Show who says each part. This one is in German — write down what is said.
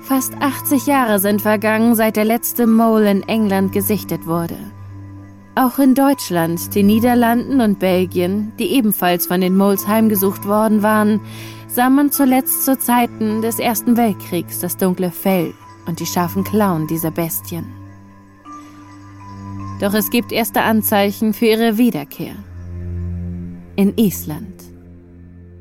Speaker 1: Fast 80 Jahre sind vergangen, seit der letzte Mole in England gesichtet wurde. Auch in Deutschland, den Niederlanden und Belgien, die ebenfalls von den Moles heimgesucht worden waren, sah man zuletzt zu Zeiten des Ersten Weltkriegs das dunkle Fell und die scharfen Klauen dieser Bestien. Doch es gibt erste Anzeichen für ihre Wiederkehr. In Island.